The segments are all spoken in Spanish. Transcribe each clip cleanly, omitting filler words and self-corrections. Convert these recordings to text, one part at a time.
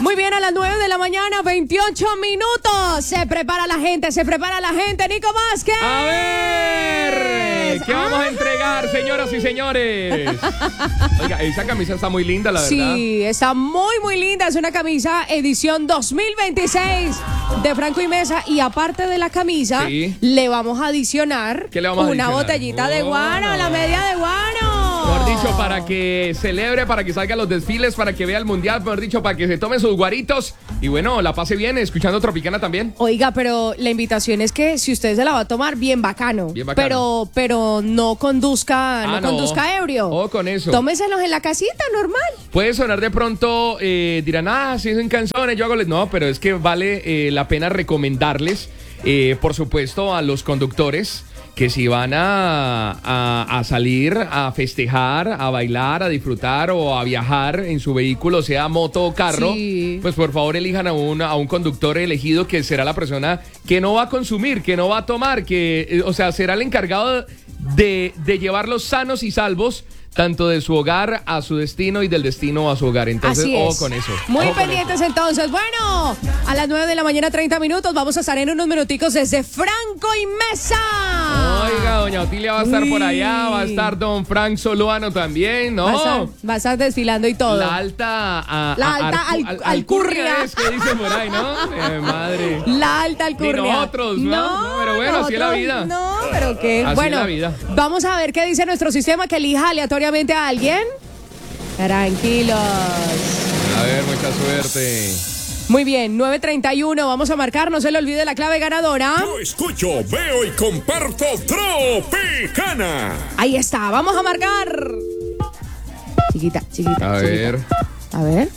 Muy bien, a las 9 de la mañana, 28 minutos. Se prepara la gente. Nico Vázquez. A ver, ¿qué vamos a entregar, señoras y señores? Oiga, esa camisa está muy linda, la verdad. Sí, está muy, muy linda. Es una camisa edición 2026 de Franco y Mesa. Y aparte de la camisa, le vamos a adicionar una botellita de guaro, la media de guaro. Mejor dicho, para que celebre, para que salga a los desfiles, para que vea el mundial, mejor dicho, para que se tomen sus guaritos y bueno, la pase bien escuchando Tropicana también. Oiga, pero la invitación es que si usted se la va a tomar, bien bacano. Pero no conduzca, conduzca ebrio. O con eso. Tómeselos en la casita, normal. Puede sonar de pronto, dirán, si son canciones, yo hago... No, pero es que vale la pena recomendarles, por supuesto, a los conductores que si van a salir a festejar, a bailar, a disfrutar o a viajar en su vehículo, sea moto o carro, pues por favor elijan a un conductor elegido que será la persona que no va a consumir, que no va a tomar, que, o sea, será el encargado de llevarlos sanos y salvos tanto de su hogar a su destino y del destino a su hogar. Entonces, ojo con eso. Muy pendientes entonces. Bueno, a las 9 de la mañana, 30 minutos, vamos a estar en unos minuticos desde Franco y Mesa. Oiga, doña Otilia va a estar por allá, va a estar don Frank Soluano también, ¿no? Va a estar desfilando y todo. La alta alcurria. Es que dicen por ahí, ¿no? Madre. La alta alcurria. Ni nosotros, ¿no? Pero bueno, así es la vida. No, pero qué. Así bueno, es la vida. Vamos a ver qué dice nuestro sistema, que elija aleatoriamente a alguien. Tranquilos. A ver, mucha suerte. Muy bien, 9:31, vamos a marcar, no se le olvide la clave ganadora. Yo escucho, veo y comparto Tropicana. Ahí está, vamos a marcar. Chiquita. A ver. A ver.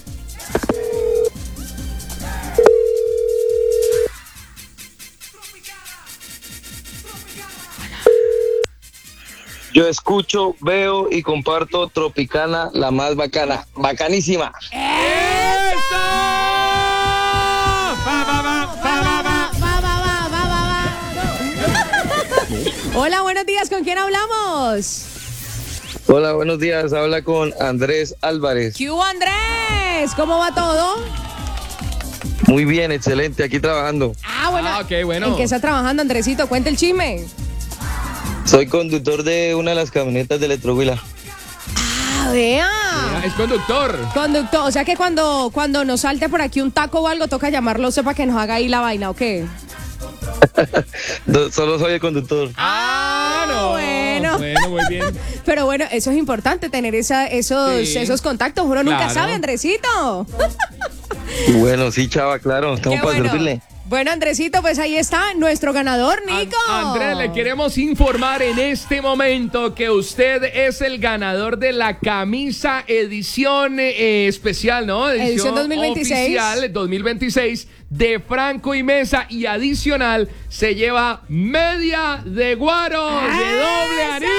Yo escucho, veo y comparto Tropicana, la más bacana, bacanísima. ¡Eso! Hola, buenos días, ¿con quién hablamos? Hola, buenos días, habla con Andrés Álvarez. ¿Qué hubo, Andrés? ¿Cómo va todo? Muy bien, excelente, aquí trabajando. Bueno. Ok, bueno. ¿En qué está trabajando, Andresito? Cuenta el chisme. Soy conductor de una de las camionetas de Electrohuila. Vea. Es conductor. Conductor, o sea que cuando nos salte por aquí un taco o algo, toca llamarlo, sepa que nos haga ahí la vaina, ¿o qué? Solo soy el conductor. No. Bueno, muy bien. Pero bueno, eso es importante, tener esos contactos. Uno nunca sabe, Andresito. Bueno, sí, chava, claro, estamos para servirle. Bueno, Andresito, pues ahí está nuestro ganador, Nico. Andrés, le queremos informar en este momento que usted es el ganador de la camisa edición especial, ¿no? Edición 2026. Oficial 2026 de Franco y Mesa, y adicional se lleva media de guaro de doble anís.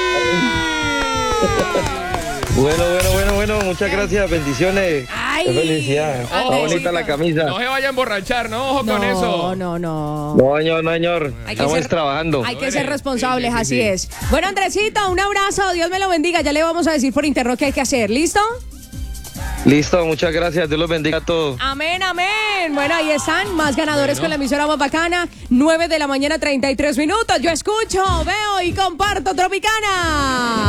Bueno, muchas gracias, bendiciones. Qué felicidad. Está bonita la camisa. No se vaya a emborrachar, ¿no? Ojo con eso. No. No, señor. Estamos trabajando. Hay que ser responsables, así es. Bueno, Andresito, un abrazo, Dios me lo bendiga. Ya le vamos a decir por interno qué hay que hacer, ¿listo? Listo, muchas gracias, Dios los bendiga a todos. Amén. Bueno, ahí están, más ganadores con la emisora más bacana. 9 de la mañana, 33 minutos. Yo escucho, veo y comparto Tropicana.